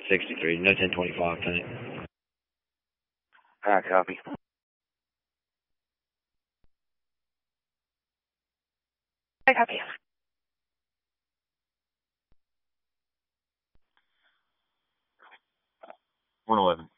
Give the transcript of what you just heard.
63. No 1025 tank. Alright, copy. I copy. 111.